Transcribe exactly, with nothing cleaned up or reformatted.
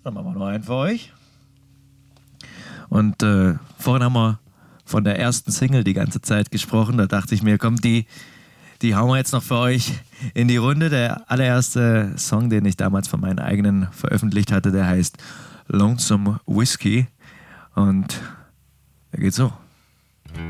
Dann machen wir noch einen für euch. Und äh, vorhin haben wir von der ersten Single die ganze Zeit gesprochen. Da dachte ich mir, komm, die, die hauen wir jetzt noch für euch in die Runde. Der allererste Song, den ich damals von meinen eigenen veröffentlicht hatte, der heißt Lonesome Whiskey. Und der geht so.